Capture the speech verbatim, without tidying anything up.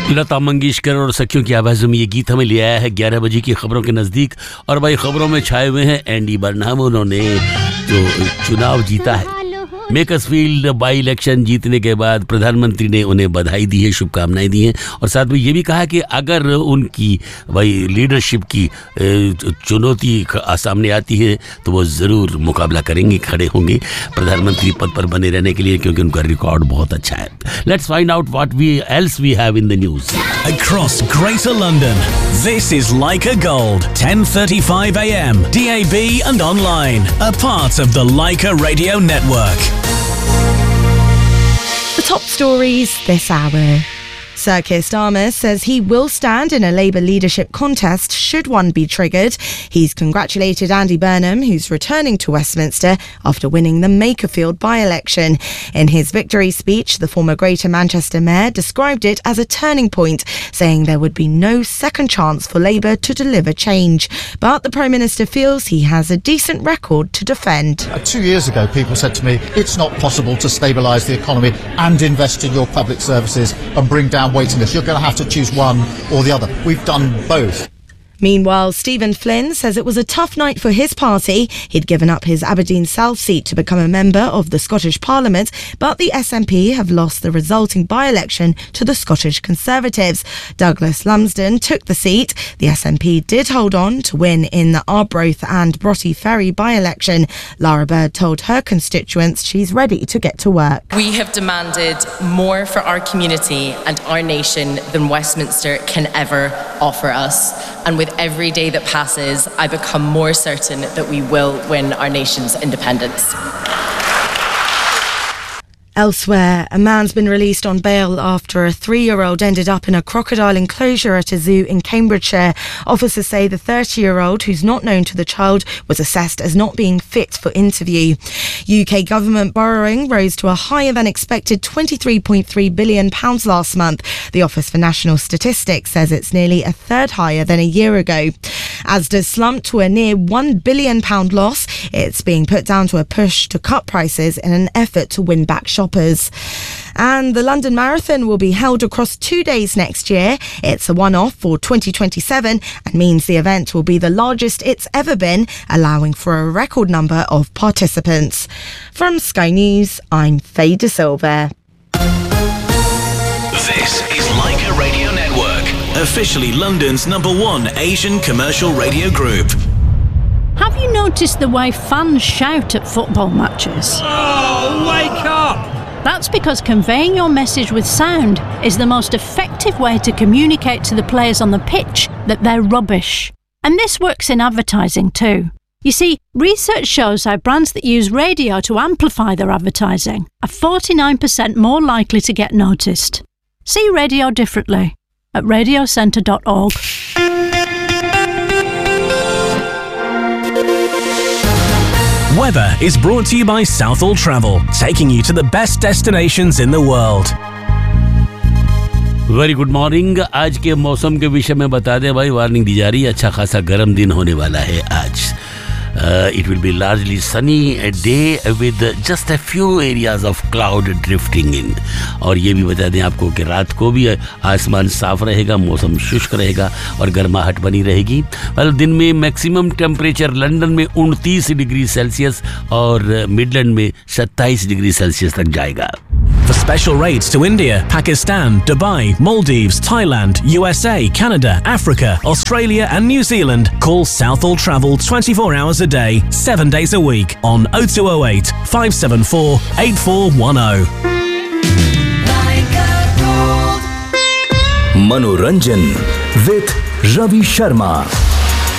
लता मंगेशकर और सखियों की आवाज़ों में ये गीत हमें ले आया है ग्यारह बजे की खबरों के नज़दीक। और भाई खबरों में छाए हुए हैं एंडी बर्नहम, उन्होंने जो चुनाव जीता है मेकर्सफील्ड बाई इलेक्शन जीतने के बाद प्रधानमंत्री ने उन्हें बधाई दी है, शुभकामनाएं दी हैं और साथ में ये भी कहा कि अगर उनकी भाई लीडरशिप की चुनौती सामने आती है तो वो ज़रूर मुकाबला करेंगे, खड़े होंगे प्रधानमंत्री पद पर बने रहने के लिए, क्योंकि उनका रिकॉर्ड बहुत अच्छा है। Let's find out what we else we have in the news. Across Greater London, this is Leica Gold, ten thirty-five a m, D A B and online, a part of the Leica Radio Network. The top stories this hour. Sir Keir Starmer says he will stand in a Labour leadership contest should one be triggered. He's congratulated Andy Burnham, who's returning to Westminster after winning the Makerfield by-election. In his victory speech, the former Greater Manchester Mayor described it as a turning point, saying there would be no second chance for Labour to deliver change. But the Prime Minister feels he has a decent record to defend. Uh, two years ago, people said to me, it's not possible to stabilise the economy and invest in your public services and bring down waiting list. You're going to have to choose one or the other. We've done both. Meanwhile, Stephen Flynn says it was a tough night for his party. He'd given up his Aberdeen South seat to become a member of the Scottish Parliament, but the S N P have lost the resulting by-election to the Scottish Conservatives. Douglas Lumsden took the seat. The S N P did hold on to win in the Arbroath and Broughty Ferry by-election. Lara Bird told her constituents she's ready to get to work. We have demanded more for our community and our nation than Westminster can ever offer us. And with every day that passes, I become more certain that we will win our nation's independence. Elsewhere, a man's been released on bail after a three-year-old ended up in a crocodile enclosure at a zoo in Cambridgeshire. Officers say the thirty-year-old, who's not known to the child, was assessed as not being fit for interview. U K government borrowing rose to a higher-than-expected twenty-three point three billion pounds last month. The Office for National Statistics says it's nearly a third higher than a year ago. Asda slumped to a near one billion pounds loss. It's being put down to a push to cut prices in an effort to win back shoppers. And the London Marathon will be held across two days next year. It's a one-off for twenty twenty-seven and means the event will be the largest it's ever been, allowing for a record number of participants. From Sky News, I'm Faye De Silva. This is Leica Radio Network, officially London's number one Asian commercial radio group. Have you noticed the way fans shout at football matches? Oh, wake up! That's because conveying your message with sound is the most effective way to communicate to the players on the pitch that they're rubbish. And this works in advertising too. You see, research shows how brands that use radio to amplify their advertising are forty-nine percent more likely to get noticed. See radio differently at radio centre dot org. Weather is brought to you by Southall Travel, taking you to the best destinations in the world. Very good morning. आज के मौसम के विषय में बता दें भाई, warning दी जा रही है, अच्छा खासा गर्म दिन होने वाला है आज। It will be largely sunny day with just a few areas of cloud drifting इन। और ये भी बता दें आपको कि रात को भी आसमान साफ रहेगा, मौसम शुष्क रहेगा और गर्माहट बनी रहेगी। well, दिन में मैक्सिमम टेम्परेचर लंदन में उनतीस डिग्री सेल्सियस और मिडलैंड में सत्ताईस डिग्री सेल्सियस तक जाएगा। For special rates to India, Pakistan, Dubai, Maldives, Thailand, U S A, Canada, Africa, Australia and New Zealand, call Southall Travel twenty-four hours a day, seven days a week on oh two oh eight, five seven four, eight four one oh. Manoranjan with Ravi Sharma.